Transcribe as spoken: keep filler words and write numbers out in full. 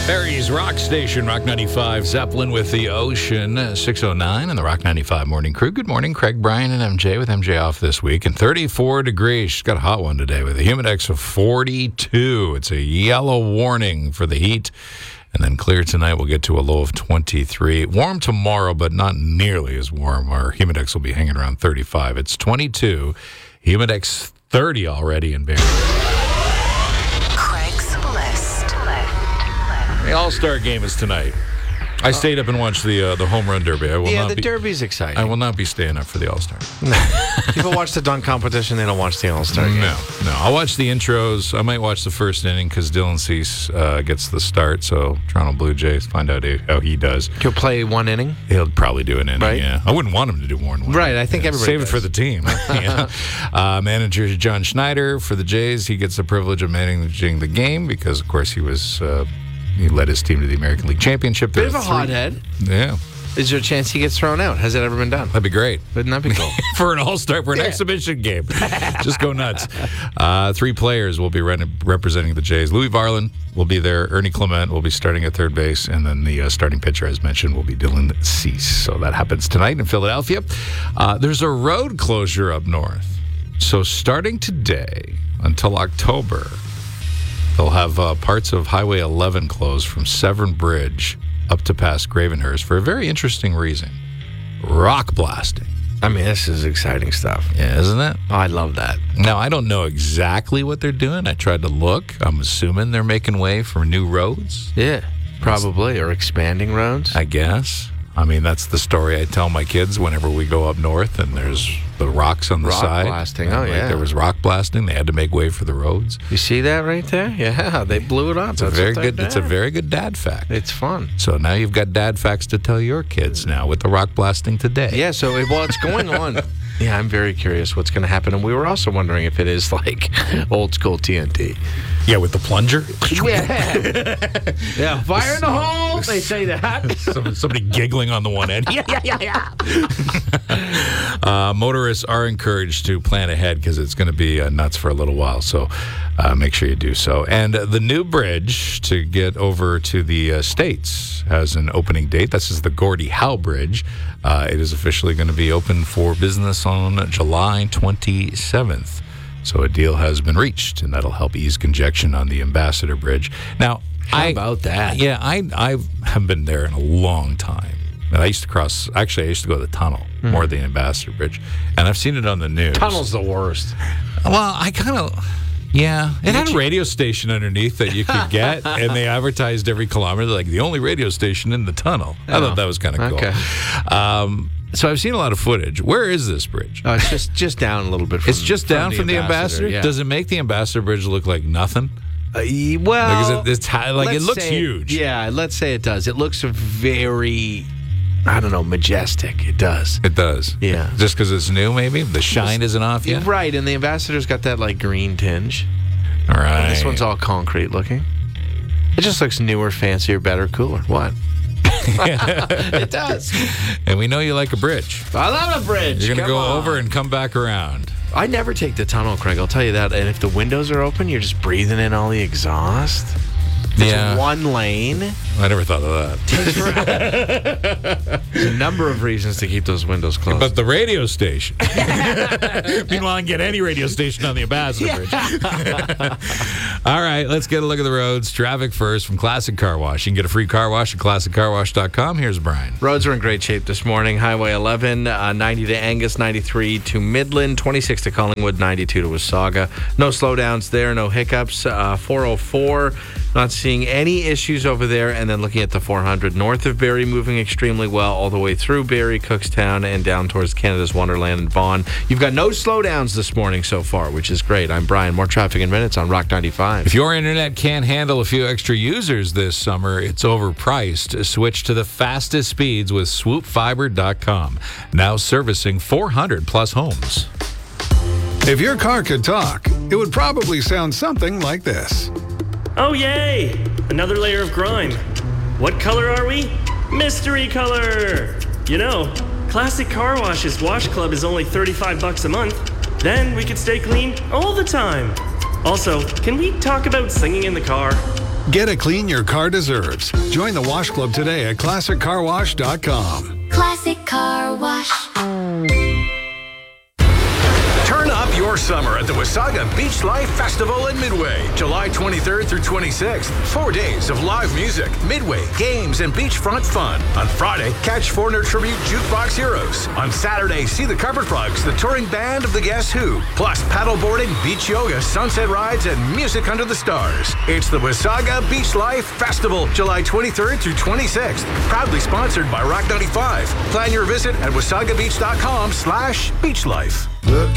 Barry's Rock Station, Rock ninety-five, Zeppelin with the Ocean, six oh nine, and the Rock ninety-five Morning Crew. Good morning, Craig, Brian, and M J with M J off this week. And thirty-four degrees. She's got a hot one today with a humidex of forty-two. It's a yellow warning for the heat. And then clear tonight, we'll get to a low of twenty-three. Warm tomorrow, but not nearly as warm. Our humidex will be hanging around thirty-five. It's twenty-two. Humidex thirty already in Barry. Craig's List. The All-Star game is tonight. I stayed up and watched the uh, the home run derby. I will Yeah, not the be, Derby's exciting. I will not be staying up for the All-Star. People watch the dunk competition, they don't watch the All-Star game. No, no. I'll watch the intros. I might watch the first inning because Dylan Cease uh, gets the start. So Toronto Blue Jays, find out how he does. He'll play one inning? He'll probably do an inning, Right. yeah. I wouldn't want him to do more than one. Right, I think Yeah, everybody Save does. it for the team. Yeah. uh, manager John Schneider for the Jays. He gets the privilege of managing the game because, of course, he was... Uh, He led his team to the American League Championship. Bit There of a are three- hothead. Yeah, Is there a chance he gets thrown out? Has that ever been done? that'd be great. Wouldn't that be cool? For an all-star, for an Yeah. exhibition game. Just go nuts. Uh, three players will be re- representing the Jays. Louis Varland will be there. Ernie Clement will be starting at third base. And then the uh, starting pitcher, as mentioned, will be Dylan Cease. So that happens tonight in Philadelphia. Uh, there's a road closure up north. So starting today until October, they'll have uh, parts of Highway eleven closed from Severn Bridge up to past Gravenhurst for a very interesting reason. Rock blasting. I mean, this is exciting stuff. Yeah, isn't it? Oh, I love that. Now, I don't know exactly what they're doing. I tried to look. I'm assuming they're making way for new roads, Yeah, probably. Or expanding roads. I guess. I mean, that's the story I tell my kids whenever we go up north and there's the rocks on the Rock side. blasting. And, Oh, like, yeah. There was rock blasting. They had to make way for the roads. You see that right there? Yeah, they blew it up. It's a That's very what they good. It's a did. very good dad fact. It's fun. So now you've got dad facts to tell your kids now with the rock blasting today. Yeah, so it- well, it's going on. Yeah, I'm very curious what's going to happen. And we were also wondering if it is like old school T N T. Yeah, with the plunger. Yeah. Yeah, fire in the hole. They say that. Some- Somebody giggling on the one end. Yeah, yeah, yeah, yeah. uh, motorists are encouraged to plan ahead because it's going to be uh, nuts for a little while. So uh, make sure you do so. And uh, the new bridge to get over to the uh, States has an opening date. This is the Gordie Howe Bridge. Uh, it is officially going to be open for business on July twenty-seventh. So a deal has been reached, and that'll help ease congestion on the Ambassador Bridge. Now, How I, about that? Yeah, I I haven't been there in a long time. And I used to cross, actually, I used to go to the tunnel more than the Ambassador Bridge. And I've seen it on the news. Tunnel's the worst. Well, I kind of, yeah. It had a radio station underneath that you could get, and they advertised every kilometer, like the only radio station in the tunnel. I Oh, thought that was kind of cool. okay. Um, so I've seen a lot of footage. Where is this bridge? Oh, it's just just down a little bit. From, It's just down from the Ambassador. Yeah. Does it make the Ambassador Bridge look like nothing? Uh, y- well, Like, is it, it's high, like it let's looks say- huge. Yeah, let's say it does. It looks very, I don't know, majestic. It does. It does. Yeah. Just because it's new, maybe? The shine isn't off yet? Right, and the Ambassador's got that like green tinge. All right. This one's all concrete looking. It just looks newer, fancier, better, cooler. What? It does. And we know you like a bridge. I love a bridge. You're going to Come go on. over and come back around. I never take the tunnel, Craig. I'll tell you that. And if the windows are open, you're just breathing in all the exhaust. It's Yeah. one lane. I never thought of that. There's a number of reasons to keep those windows closed. But the radio station. Meanwhile, I can get any radio station on the Ambassador Bridge. All right, let's get a look at the roads. Traffic first from Classic Car Wash. You can get a free car wash at classic car wash dot com. Here's Brian. Roads are in great shape this morning. Highway eleven, uh, ninety to Angus, ninety-three to Midland, twenty-six to Collingwood, ninety-two to Wasaga. No slowdowns there, no hiccups. Uh, four oh four, not seeing any issues over there. And then looking at the four hundred, north of Barrie, moving extremely well all the way through Barrie, Cookstown, and down towards Canada's Wonderland and Vaughan. You've got no slowdowns this morning so far, which is great. I'm Brian. More traffic in minutes on Rock ninety-five. If your internet can't handle a few extra users this summer, it's overpriced. Switch to the fastest speeds with swoop fiber dot com. Now servicing four hundred plus homes. If your car could talk, it would probably sound something like this. Oh, yay! Another layer of grime. What color are we? Mystery color! You know, Classic Car Wash's Wash Club is only thirty-five bucks a month. Then we could stay clean all the time. Also, can we talk about singing in the car? Get a clean your car deserves. Join the Wash Club today at classic car wash dot com. Classic Car Wash. Turn up your summer at the Wasaga Beach Life Festival in Midway, July twenty-third through twenty-sixth. Four days of live music, Midway, games, and beachfront fun. On Friday, catch Foreigner Tribute Jukebox Heroes. On Saturday, see the Carpet Frogs, the touring band of the Guess Who. Plus, paddleboarding, beach yoga, sunset rides, and music under the stars. It's the Wasaga Beach Life Festival, July twenty-third through twenty-sixth. Proudly sponsored by Rock ninety-five. Plan your visit at wasagabeach dot com slash beach life. Look